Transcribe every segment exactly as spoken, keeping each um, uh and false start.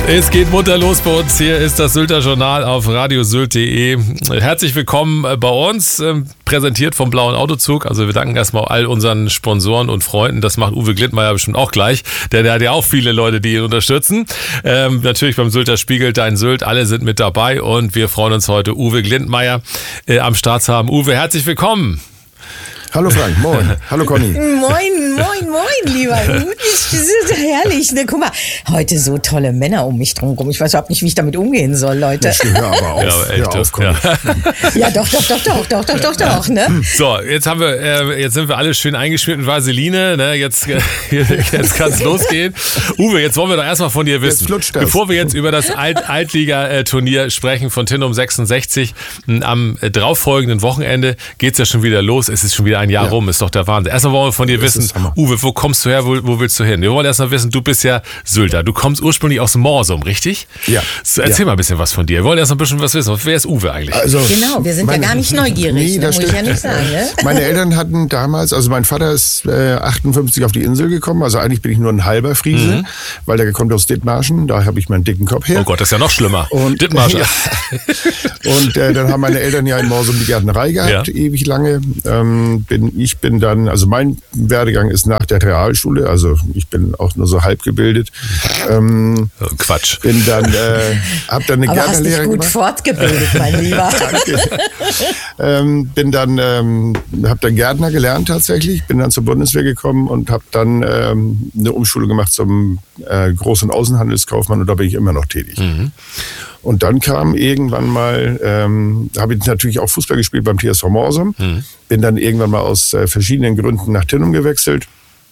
Es geht munter los bei uns. Hier ist das Sylter Journal auf radiosylt punkt de. Herzlich willkommen bei uns, präsentiert vom Blauen Autozug. Also wir danken erstmal all unseren Sponsoren und Freunden. Das macht Uwe Glintmeier bestimmt auch gleich, denn der hat ja auch viele Leute, die ihn unterstützen. Ähm, natürlich beim Sylter Spiegel, Dein Sylt, alle sind mit dabei und wir freuen uns heute, Uwe Glintmeier äh, am Start zu haben. Uwe, herzlich willkommen. Hallo Frank, moin. Hallo Conny. Moin, moin, moin, lieber Uwe. Das ist herrlich. Ne, guck mal, heute so tolle Männer um mich drum rum. Ich weiß überhaupt nicht, wie ich damit umgehen soll, Leute. Ja, hör aber auf. Ja, echt, hör auf, Conny. Ja. ja, doch, doch, doch, doch, doch, doch, doch, doch, ne? So, jetzt haben wir, äh, jetzt sind wir alle schön eingeschmiert mit Vaseline, ne? Jetzt, äh, jetzt kann es losgehen. Uwe, jetzt wollen wir doch erstmal von dir wissen, bevor wir jetzt über das Alt Altliga-Turnier sprechen von Tinum sechsundsechzig, am äh, darauffolgenden Wochenende geht's ja schon wieder los. Es ist schon wieder ein Jahr ja. rum, ist doch der Wahnsinn. Erstmal wollen wir von dir wissen, Uwe, wo kommst du her, wo, wo willst du hin? Wir wollen erstmal wissen, du bist ja Sylter. Du kommst ursprünglich aus Morsum, richtig? Ja. So, erzähl ja. mal ein bisschen was von dir. Wir wollen erst mal ein bisschen was wissen. Wer ist Uwe eigentlich? Also, genau, wir sind meine, ja gar nicht neugierig, nee, das muss ich ja nicht sagen. Ne? Meine Eltern hatten damals, also mein Vater ist äh, achtundfünfzig auf die Insel gekommen, also eigentlich bin ich nur ein halber Friese, mhm. weil der kommt aus Dithmarschen, da habe ich meinen dicken Kopf her. Oh Gott, das ist ja noch schlimmer. Und, Dithmarschen. Ja. Und äh, dann haben meine Eltern ja in Morsum die Gärtnerei gehabt, ja. ewig lange. Ähm, bin, ich bin dann, also mein Werdegang ist nach der Realschule, also ich bin auch nur so halb gebildet. Ähm, oh, Quatsch. Bin dann, äh, hab dann eine Aber Gärtnerlehre hast dich gut gemacht. fortgebildet, mein Lieber. Danke. ähm, bin dann, ähm, hab dann Gärtner gelernt tatsächlich, bin dann zur Bundeswehr gekommen und habe dann ähm, eine Umschulung gemacht zum äh, Groß- und Außenhandelskaufmann und da bin ich immer noch tätig. Mhm. Und dann kam irgendwann mal, ähm, habe ich natürlich auch Fußball gespielt beim T S V Morsum, mhm. bin dann irgendwann mal aus äh, verschiedenen Gründen nach Tinum gewechselt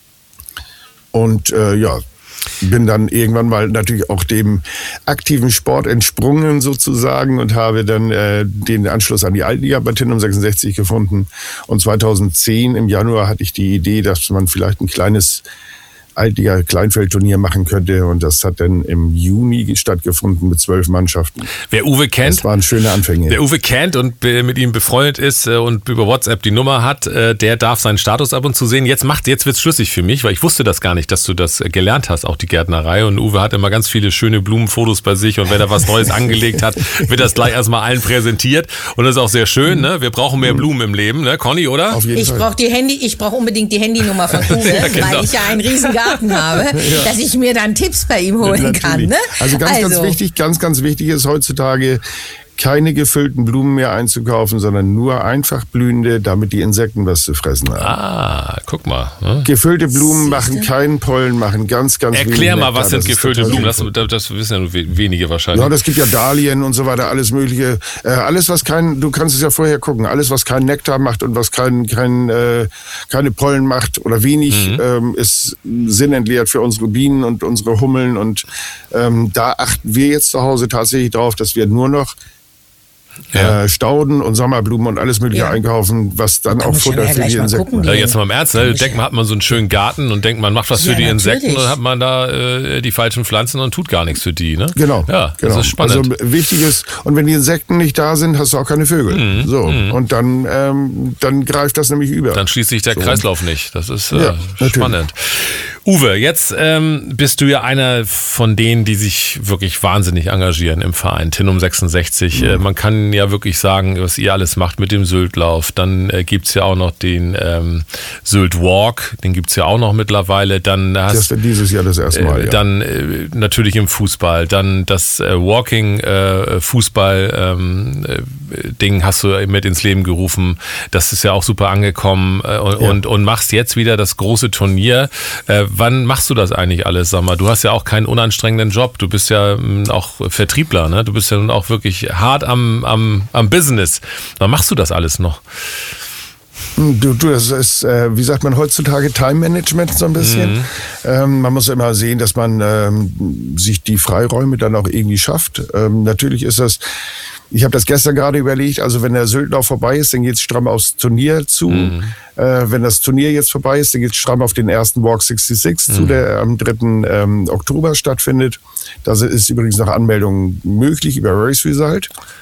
und äh, ja, bin dann irgendwann mal natürlich auch dem aktiven Sport entsprungen sozusagen und habe dann äh, den Anschluss an die Altliga bei Tinum sechsundsechzig gefunden. Und zweitausendzehn im Januar hatte ich die Idee, dass man vielleicht ein kleines Altliga-Kleinfeldturnier machen könnte und das hat dann im Juni stattgefunden mit zwölf Mannschaften. Wer Uwe kennt, das waren schöne Anfänge. Wer Uwe kennt und mit ihm befreundet ist und über WhatsApp die Nummer hat, der darf seinen Status ab und zu sehen. Jetzt macht, jetzt wird's schlüssig für mich, weil ich wusste das gar nicht, dass du das gelernt hast, auch die Gärtnerei. Und Uwe hat immer ganz viele schöne Blumenfotos bei sich und wenn er was Neues angelegt hat, wird das gleich erstmal allen präsentiert und das ist auch sehr schön. Ne? Wir brauchen mehr Blumen im Leben, ne, Conny, oder? Auf jeden ich Fall. brauche die Handy, ich brauche unbedingt die Handynummer von Uwe, ja, genau. weil ich ja einen riesen Garten habe, ja. dass ich mir dann Tipps bei ihm holen ja, kann. Ne? Also ganz, also. ganz wichtig, ganz, ganz wichtig ist heutzutage, keine gefüllten Blumen mehr einzukaufen, sondern nur einfach blühende, damit die Insekten was zu fressen haben. Ah, guck mal. Ne? Gefüllte Blumen machen keinen Pollen, machen ganz, ganz wenig. Erklär mal, was das sind gefüllte Blumen? Das, das wissen ja nur wenige wahrscheinlich. Ja, das gibt ja Dahlien und so weiter, alles mögliche. Äh, alles, was kein, du kannst es ja vorher gucken, alles, was keinen Nektar macht und was kein, kein, äh, keine Pollen macht oder wenig, mhm. ähm, ist sinnentleert für unsere Bienen und unsere Hummeln. Und ähm, da achten wir jetzt zu Hause tatsächlich drauf, dass wir nur noch Ja. Äh, Stauden und Sommerblumen und alles mögliche ja. einkaufen, was dann auch Futter für die Insekten ja, jetzt mal im Ernst, ne? Denkt man, hat man so einen schönen Garten und denkt, man macht was ja, für die natürlich. Insekten und dann hat man da äh, die falschen Pflanzen und tut gar nichts für die, ne? Genau. Ja, genau. Das ist spannend. Also wichtig ist, und wenn die Insekten nicht da sind, hast du auch keine Vögel. Mhm. So. Mhm. Und dann, ähm, dann greift das nämlich über. Dann schließt sich der so. Kreislauf nicht. Das ist äh, ja, spannend. Uwe, jetzt ähm, bist du ja einer von denen, die sich wirklich wahnsinnig engagieren im Verein Tinum sechsundsechzig. Mhm. Äh, man kann ja wirklich sagen, was ihr alles macht mit dem Syltlauf. Dann äh, gibt's ja auch noch den ähm, Sylt Walk, den gibt's ja auch noch mittlerweile. Dann hast, das wird dieses Jahr das erste Mal, äh, ja. Dann äh, natürlich im Fußball. Dann das äh, Walking äh, Fußball ähm, äh, Ding hast du mit ins Leben gerufen. Das ist ja auch super angekommen. Äh, und, ja. und, und machst jetzt wieder das große Turnier. Äh, Wann machst du das eigentlich alles, sag mal? Du hast ja auch keinen unanstrengenden Job. Du bist ja auch Vertriebler, ne? Du bist ja nun auch wirklich hart am, am, am Business. Wann machst du das alles noch? Du, du, das ist, äh, wie sagt man heutzutage, Time-Management so ein bisschen. Mhm. Ähm, man muss immer sehen, dass man ähm, sich die Freiräume dann auch irgendwie schafft. Ähm, natürlich ist das, ich habe das gestern gerade überlegt, also wenn der Syltlauf vorbei ist, dann geht's stramm aufs Turnier zu. Mhm. Äh, wenn das Turnier jetzt vorbei ist, dann geht's stramm auf den ersten Walk sechsundsechzig mhm. zu, der am dritten Ähm, Oktober stattfindet. Da ist übrigens noch Anmeldung möglich über Race Result.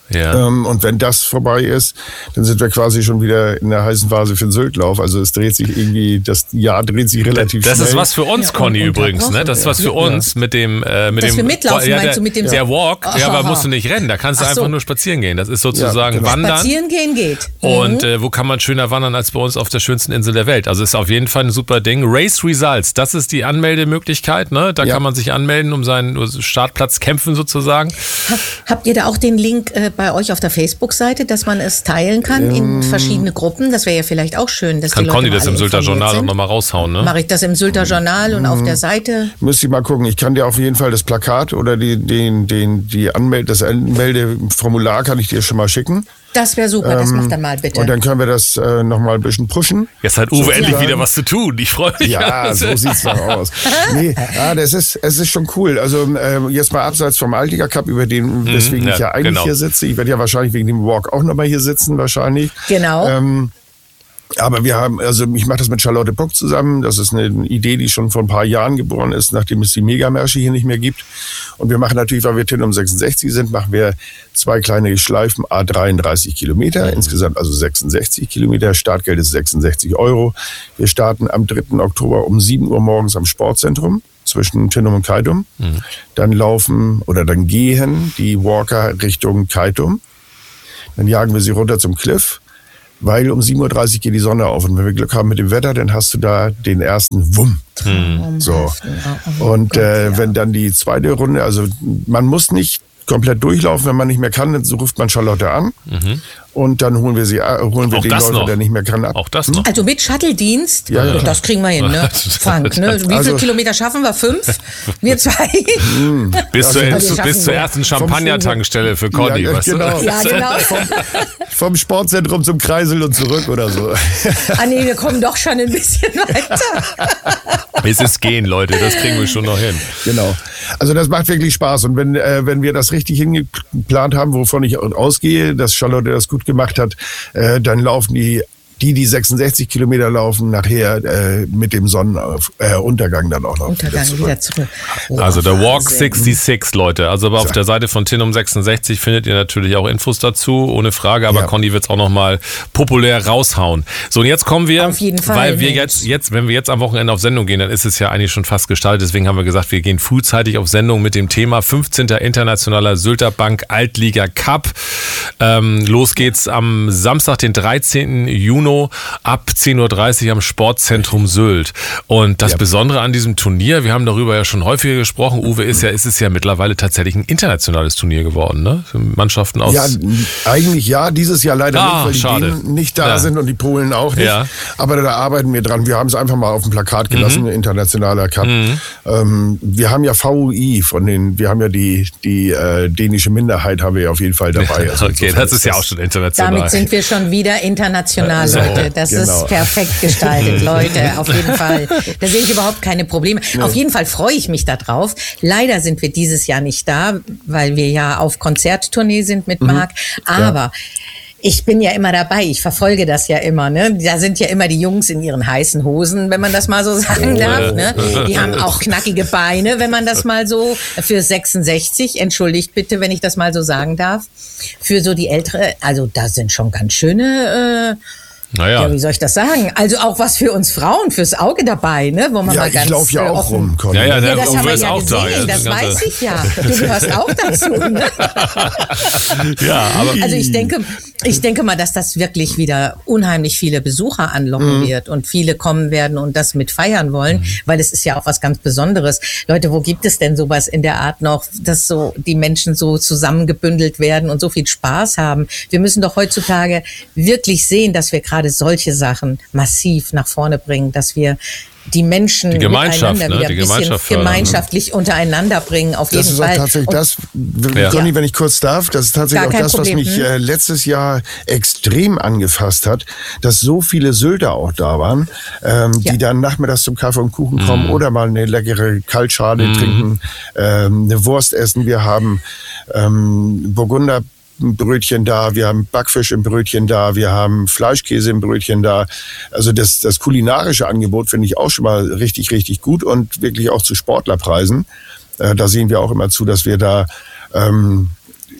Ja. Ähm, und wenn das vorbei ist, dann sind wir quasi schon wieder in der heißen Phase für den Syltlauf. Also es dreht sich irgendwie, das Jahr dreht sich relativ das schnell. Das ist was für uns, ja, Conny, übrigens. Ne? Das ist was für ja. uns mit dem... Äh, mit Dass dem wir mitlaufen, ja, meinst der, du, mit dem... Der Walk, oh, ja, aber oh, musst du nicht rennen. Da kannst du so. einfach nur spazieren gehen. Das ist sozusagen ja, genau. Wandern. Spazieren gehen geht. Und mhm. äh, wo kann man schöner wandern als bei uns auf der schönsten Insel der Welt? Also ist auf jeden Fall ein super Ding. Race Results, das ist die Anmeldemöglichkeit. Ne? Da ja. kann man sich anmelden, um seinen Startplatz kämpfen sozusagen. Hab, habt ihr da auch den Link äh, bei euch auf der Facebook-Seite, dass man es teilen kann ähm, in verschiedene Gruppen? Das wäre ja vielleicht auch schön. Dass kann die Leute Conny das im Sylter Journal auch nochmal raushauen, ne? Mache ich das im Sylter Journal und mhm. auf der Seite? Müsste ich mal gucken. Ich kann dir auf jeden Fall das Plakat oder die, den, den, die Anmeld-, das Anmeldeformular kann ich dir schon mal schicken. Das wäre super, das ähm, macht dann mal bitte. Und dann können wir das äh, nochmal ein bisschen pushen. Jetzt hat Uwe so endlich wieder was zu tun. Ich freue mich. Ja, so sieht's doch aus. Nee, ah, das ist, es ist schon cool. Also äh, jetzt mal abseits vom Altiger Cup, über den, weswegen mhm, ja, ich ja eigentlich genau. hier sitze. Ich werde ja wahrscheinlich wegen dem Walk auch nochmal hier sitzen, wahrscheinlich. Genau. Ähm, Aber wir haben, also ich mache das mit Charlotte Bock zusammen. Das ist eine Idee, die schon vor ein paar Jahren geboren ist, nachdem es die Megamärsche hier nicht mehr gibt. Und wir machen natürlich, weil wir Tinum sechsundsechzig sind, machen wir zwei kleine Schleifen, à dreiunddreißig Kilometer, mhm. insgesamt also sechsundsechzig Kilometer. Startgeld ist sechsundsechzig Euro. Wir starten am dritten Oktober um sieben Uhr morgens am Sportzentrum zwischen Tinum und Keitum. Mhm. Dann laufen oder dann gehen die Walker Richtung Keitum. Dann jagen wir sie runter zum Cliff. Weil um sieben Uhr dreißig geht die Sonne auf und wenn wir Glück haben mit dem Wetter, dann hast du da den ersten Wumm. Hm. So. Und äh, wenn dann die zweite Runde, also man muss nicht komplett durchlaufen, wenn man nicht mehr kann, dann ruft man Charlotte an mhm. und dann holen wir sie, holen wir auch den Läufer, noch. der nicht mehr kann, ab. Auch das noch. Also mit Shuttle-Dienst, ja, ja. das kriegen wir hin, ne? Frank, ne? Wie viele also, Kilometer schaffen wir? Fünf? Wir zwei? bis also, zur, also bis zur ersten Champagner-Tankstelle für Conny. Ja, genau. Ja, genau. Vom, vom Sportzentrum zum Kreisel und zurück oder so. Ah nee, wir kommen doch schon ein bisschen weiter. Es ist gehen, Leute, das kriegen wir schon noch hin. Genau. Also das macht wirklich Spaß. Und wenn, äh, wenn wir das richtig hingeplant haben, wovon ich ausgehe, dass Charlotte das gut gemacht hat, äh, dann laufen die die, die sechsundsechzig Kilometer laufen, nachher äh, mit dem Sonnenuntergang äh, dann auch noch Untergang wieder zurück. Wieder zurück. Oh, also der Walk sechsundsechzig, Leute. Also aber auf der Seite von Tinum sechsundsechzig findet ihr natürlich auch Infos dazu, ohne Frage. Aber ja. Conny wird es auch noch mal populär raushauen. So, und jetzt kommen wir, auf jeden Fall, weil wir jetzt, jetzt, wenn wir jetzt am Wochenende auf Sendung gehen, dann ist es ja eigentlich schon fast gestaltet. Deswegen haben wir gesagt, wir gehen frühzeitig auf Sendung mit dem Thema fünfzehnter Internationaler Sylter Bank Altliga Cup. Ähm, los geht's am Samstag, den dreizehnten Juni ab zehn Uhr dreißig am Sportzentrum Sylt. Und das ja. Besondere an diesem Turnier, wir haben darüber ja schon häufiger gesprochen, Uwe, ist ja, ist es ja mittlerweile tatsächlich ein internationales Turnier geworden, ne? Für Mannschaften aus... Ja, eigentlich ja, dieses Jahr leider ah, nicht, weil die Dänen nicht da ja. sind und die Polen auch nicht. Ja. Aber da arbeiten wir dran. Wir haben es einfach mal auf dem Plakat gelassen, mhm. internationaler Cup. Mhm. Ähm, wir haben ja V U I von den, wir haben ja die, die äh, dänische Minderheit haben wir ja auf jeden Fall dabei. Also okay, das ist ja auch schon international. Damit sind wir schon wieder international. Ja. Leute, das genau. ist perfekt gestaltet, Leute, auf jeden Fall. Da sehe ich überhaupt keine Probleme. Nee. Auf jeden Fall freue ich mich darauf. Leider sind wir dieses Jahr nicht da, weil wir ja auf Konzerttournee sind mit Marc. Mhm. Aber ja. ich bin ja immer dabei, ich verfolge das ja immer, ne? Da sind ja immer die Jungs in ihren heißen Hosen, wenn man das mal so sagen darf, ne? Die haben auch knackige Beine, wenn man das mal so, für sechsundsechzig, entschuldigt bitte, wenn ich das mal so sagen darf. Für so die ältere, also da sind schon ganz schöne, äh, Naja. Ja, wie soll ich das sagen? Also auch was für uns Frauen, fürs Auge dabei, ne? Wo man ja, mal ganz ich laufe ja auch rum, Conny. Ja, ja, ja, das haben wir ist ja auch gesehen, da. das weiß ich ja. Du gehörst auch dazu, ne? Ja, aber also ich denke, ich denke mal, dass das wirklich wieder unheimlich viele Besucher anlocken mhm. wird und viele kommen werden und das mit feiern wollen, mhm. weil es ist ja auch was ganz Besonderes. Leute, wo gibt es denn sowas in der Art noch, dass so die Menschen so zusammengebündelt werden und so viel Spaß haben? Wir müssen doch heutzutage wirklich sehen, dass wir gerade solche Sachen massiv nach vorne bringen, dass wir die Menschen die Gemeinschaft, miteinander ne? wieder die ein bisschen Gemeinschaft gemeinschaftlich untereinander bringen, auf das jeden Fall. Das ist auch tatsächlich und, das, Conny, ja. wenn ich kurz darf, das ist tatsächlich auch das, Problem. was mich äh, letztes Jahr extrem angefasst hat, dass so viele Sylter auch da waren, ähm, ja. die dann nachmittags zum Kaffee und Kuchen kommen mm. oder mal eine leckere Kaltschale mm. trinken, ähm, eine Wurst essen. Wir haben ähm, Burgunder Brötchen da, wir haben Backfisch im Brötchen da, wir haben Fleischkäse im Brötchen da. Also das, das kulinarische Angebot finde ich auch schon mal richtig, richtig gut und wirklich auch zu Sportlerpreisen. Äh, da sehen wir auch immer zu, dass wir da ähm,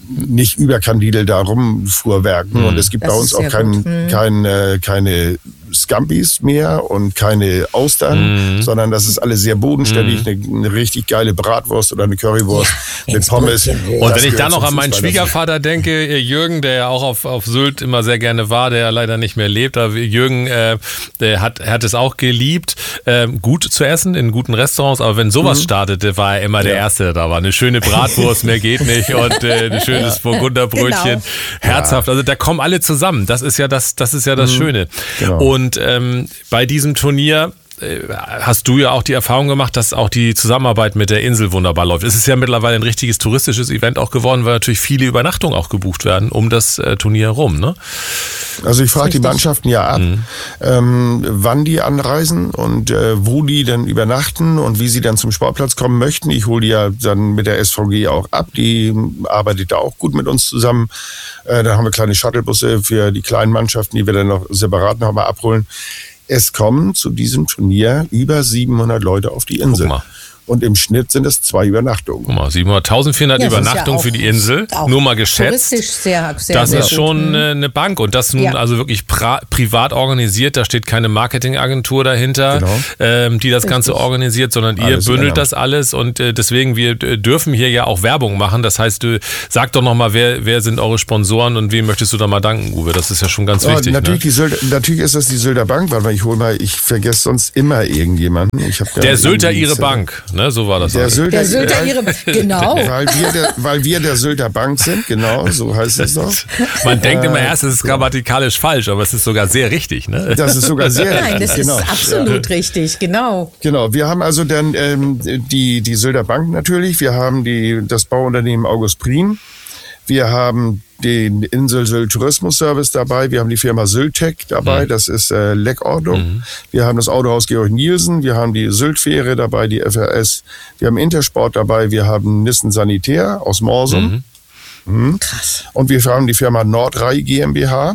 nicht überkandidel da rumfuhrwerken. Mhm. Und es gibt das bei uns auch kein, mhm. kein, äh, keine Scampis mehr und keine Austern, mhm. sondern das ist alles sehr bodenständig, mhm. eine, eine richtig geile Bratwurst oder eine Currywurst ja, mit Pommes. Und wenn ich dann noch an meinen Schwiegervater denke, Jürgen, der ja auch auf, auf Sylt immer sehr gerne war, der ja leider nicht mehr lebt, aber Jürgen, äh, der hat, hat es auch geliebt, äh, gut zu essen in guten Restaurants, aber wenn sowas mhm. startete, war er immer ja. der Erste, der da war. Eine schöne Bratwurst, mehr geht nicht und äh, ein schönes ja. Burgunderbrötchen, genau. herzhaft. Also da kommen alle zusammen. Das ist ja das, das ist ja das mhm. Schöne. Genau. Und Und ähm, bei diesem Turnier äh, hast du ja auch die Erfahrung gemacht, dass auch die Zusammenarbeit mit der Insel wunderbar läuft. Es ist ja mittlerweile ein richtiges touristisches Event auch geworden, weil natürlich viele Übernachtungen auch gebucht werden um das äh, Turnier herum. Ne? Also ich frage die Mannschaften ja ab, mhm. ähm, wann die anreisen und äh, wo die dann übernachten und wie sie dann zum Sportplatz kommen möchten. Ich hole die ja dann mit der S V G auch ab. Die arbeitet da auch gut mit uns zusammen. Äh, dann haben wir kleine Shuttlebusse für die kleinen Mannschaften, die wir dann noch separat nochmal abholen. Es kommen zu diesem Turnier über siebenhundert Leute auf die Insel. Guck mal. Und im Schnitt sind es zwei Übernachtungen. Guck mal, siebenhundert, eintausendvierhundert ja, Übernachtungen ja für die Insel. Nur mal geschätzt. Sehr, sehr, das sehr ist gut. schon eine Bank. Und das nun ja. also wirklich pra- privat organisiert. Da steht keine Marketingagentur dahinter, genau. ähm, die das Richtig. Ganze organisiert, sondern alles ihr bündelt das alles. Und äh, deswegen, wir dürfen hier ja auch Werbung machen. Das heißt, du sag doch nochmal, wer, wer sind eure Sponsoren und wem möchtest du da mal danken, Uwe? Das ist ja schon ganz ja, wichtig. Natürlich, ne? die Sylter, natürlich ist das die Sylter Bank, weil ich hole mal, ich vergesse sonst immer irgendjemanden. Ich hab der Sylter ihre Bank. Ne, so war das. Der Sylter, der Sylter ihre, genau. Weil wir, der, weil wir der Sylter Bank sind, genau, so heißt es doch. Man denkt immer erst, es ist grammatikalisch falsch, aber es ist sogar sehr richtig, ne? Das ist sogar sehr Nein, richtig, das genau. ist absolut ja. richtig, genau. Genau, wir haben also dann ähm, die, die Sylter Bank natürlich, wir haben die, das Bauunternehmen August Prien, wir haben den Insel Sylt Tourismus Service dabei, wir haben die Firma Syltec dabei, mhm. das ist äh, Leckordnung. Mhm. Wir haben das Autohaus Georg Nielsen, wir haben die Syltfähre dabei, die F R S, wir haben Intersport dabei, wir haben Nissen Sanitär aus Morsum. Mhm. Mhm. Krass. Und wir haben die Firma Nordrhein GmbH.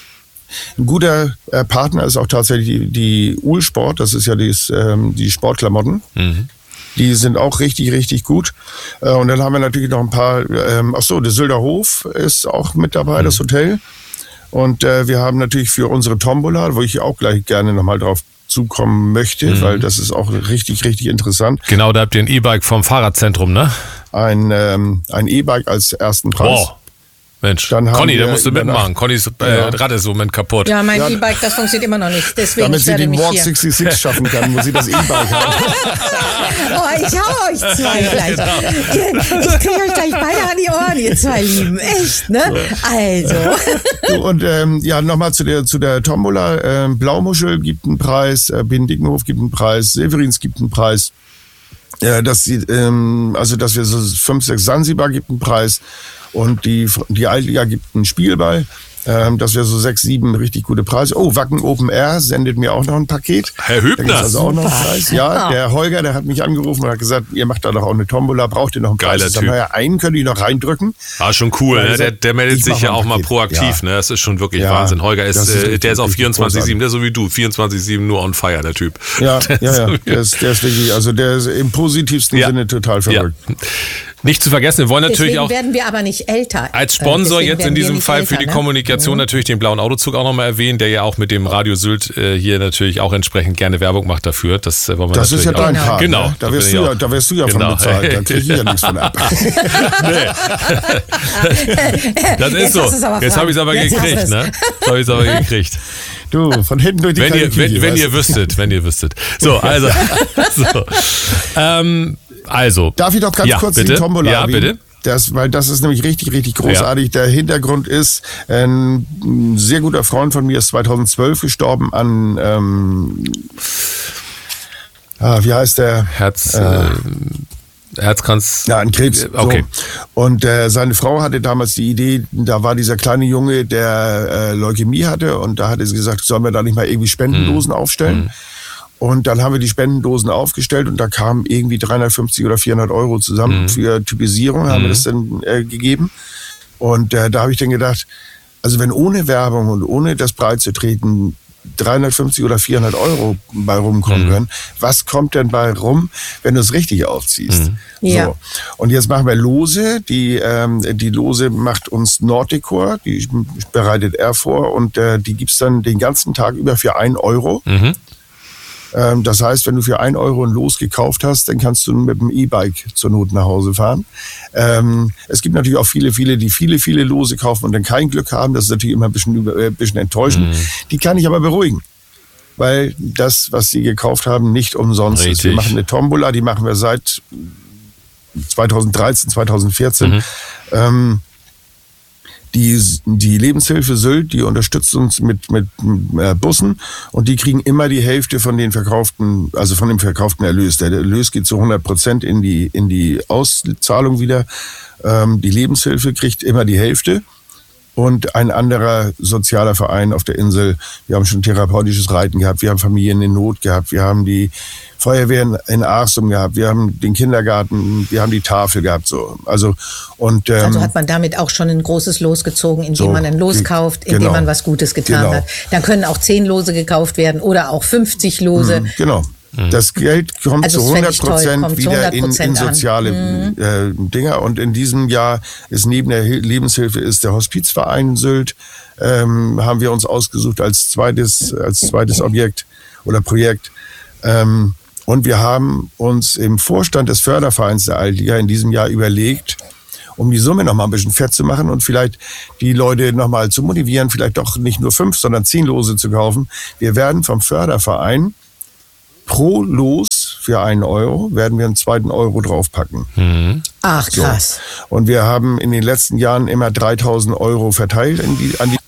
Ein guter äh, Partner ist auch tatsächlich die, die Uhlsport, das ist ja dies, ähm, die Sportklamotten. Mhm. Die sind auch richtig, richtig gut. Und dann haben wir natürlich noch ein paar, ähm, ach so, der Sylter Hof ist auch mit dabei, mhm. das Hotel. Und äh, wir haben natürlich für unsere Tombola, wo ich auch gleich gerne nochmal drauf zukommen möchte, mhm. weil das ist auch richtig, richtig interessant. Genau, da habt ihr ein E-Bike vom Fahrradzentrum, ne? Ein, ähm, ein E-Bike als ersten Preis. Wow. Mensch, Conny, da musst du mitmachen. Connys äh, ja. Rad ist im Moment kaputt. Ja, mein ja. E-Bike, das funktioniert immer noch nicht. Deswegen Damit sie den Walk sechsundsechzig schaffen kann, muss sie das E-Bike haben. Oh, ich hau euch zwei gleich. Genau. Ich kriege euch gleich beide an die Ohren, ihr zwei Lieben. Echt, ne? Also. Und ähm, ja, nochmal zu der, zu der Tombola. Ähm, Blaumuschel gibt einen Preis, äh, Bindickenhof gibt einen Preis, Severins gibt einen Preis. Ja, dass sie, ähm, also dass wir so fünf, sechs Sansibar gibt einen Preis und die die Altliga gibt einen Spielball. Ähm, dass wir so sechs, sieben richtig gute Preise. Oh, Wacken Open Air sendet mir auch noch ein Paket. Herr Hübner. Also auch noch einen Preis. Ja, der Holger, der hat mich angerufen und hat gesagt, ihr macht da doch auch eine Tombola, braucht ihr noch einen Preis? Geiler Typ. Naja, einen könnt ihr noch reindrücken. Ah, schon cool. Ne? Der, der meldet sich ja auch mal proaktiv. Ja. Ne? Das ist schon wirklich ja, Wahnsinn. Holger ist, ist äh, der ist auf vierundzwanzig sieben, der ist so wie du, vierundzwanzig sieben nur on fire, der Typ. Ja, ja, ja. Der ist, der ist wirklich, also der ist im positivsten ja. Sinne total verrückt. Ja. Nicht zu vergessen, wir wollen natürlich deswegen auch... werden wir aber nicht älter. Als Sponsor jetzt in diesem Fall älter, für die ne? Kommunikation mhm. natürlich den blauen Autozug auch nochmal erwähnen, der ja auch mit dem Radio Sylt äh, hier natürlich auch entsprechend gerne Werbung macht dafür. Das, äh, wollen wir das ist ja dein auch. Part. Genau. Ne? Da, wirst du ja, da wirst du ja genau. von bezahlt. Da kriege ich ja nichts von ab. Das ist so. Jetzt habe ich es aber jetzt gekriegt. Ne? Jetzt habe ich es aber gekriegt. Du, von hinten durch die wenn ihr, Küche, wenn, wenn ihr wüsstet, wenn ihr wüsstet. So, also... so. Ähm, also... Darf ich doch ganz ja, kurz bitte? die Tombola Ja, erwähnen? bitte. Das, weil das ist nämlich richtig, richtig großartig. Ja. Der Hintergrund ist, ein sehr guter Freund von mir ist zweitausendzwölf gestorben an, ähm, ah, wie heißt der? Herz, äh, Herzkranz. Ja, an Krebs. Okay. So. Und äh, seine Frau hatte damals die Idee, da war dieser kleine Junge, der äh, Leukämie hatte und da hatte sie gesagt, sollen wir da nicht mal irgendwie Spendendosen hm. aufstellen? Hm. Und dann haben wir die Spendendosen aufgestellt und da kamen irgendwie dreihundertfünfzig oder vierhundert Euro zusammen mhm. für Typisierung, haben mhm. wir das dann äh, gegeben. Und äh, da habe ich dann gedacht, also wenn ohne Werbung und ohne das breit zu treten dreihundertfünfzig oder vierhundert Euro bei rumkommen mhm. können. Was kommt denn bei rum, wenn du es richtig aufziehst? Mhm. Ja. So. Und jetzt machen wir Lose. Die, ähm, die Lose macht uns Nordicor, die bereitet er vor und äh, die gibt's dann den ganzen Tag über für ein Euro. Mhm. Ähm, das heißt, wenn du für ein Euro ein Los gekauft hast, dann kannst du mit dem E-Bike zur Not nach Hause fahren. Ähm, es gibt natürlich auch viele, viele, die viele, viele Lose kaufen und dann kein Glück haben. Das ist natürlich immer ein bisschen, äh, ein bisschen enttäuschend. Mhm. Die kann ich aber beruhigen. Weil das, was sie gekauft haben, nicht umsonst Richtig. ist. Wir machen eine Tombola, die machen wir seit zweitausenddreizehn, zweitausendvierzehn. Mhm. Ähm, die, die Lebenshilfe Sylt, die unterstützt uns mit, mit äh, Bussen und die kriegen immer die Hälfte von den verkauften, also von dem verkauften Erlös. Der Erlös geht zu hundert Prozent in die, in die Auszahlung wieder. Ähm, die Lebenshilfe kriegt immer die Hälfte. Und ein anderer sozialer Verein auf der Insel, wir haben schon therapeutisches Reiten gehabt, wir haben Familien in Not gehabt, wir haben die Feuerwehr in Aachsum gehabt, wir haben den Kindergarten, wir haben die Tafel gehabt. So. Also, und, ähm, also hat man damit auch schon ein großes Los gezogen, indem so, man ein Los kauft, indem genau, man was Gutes getan genau. hat. Dann können auch zehn Lose gekauft werden oder auch fünfzig Lose. Mhm, genau. Das Geld kommt also zu hundert Prozent wieder in, in soziale mhm. äh, Dinger. Und in diesem Jahr ist neben der Lebenshilfe ist der Hospizverein Sylt, ähm, haben wir uns ausgesucht als zweites, als zweites Objekt oder Projekt. Ähm, und wir haben uns im Vorstand des Fördervereins der Altliga in diesem Jahr überlegt, um die Summe noch mal ein bisschen fett zu machen und vielleicht die Leute noch mal zu motivieren, vielleicht doch nicht nur fünf, sondern zehn Lose zu kaufen. Wir werden vom Förderverein pro Los für einen Euro werden wir einen zweiten Euro draufpacken. Mhm. Ach, krass. So. Und wir haben in den letzten Jahren immer dreitausend Euro verteilt in die, an die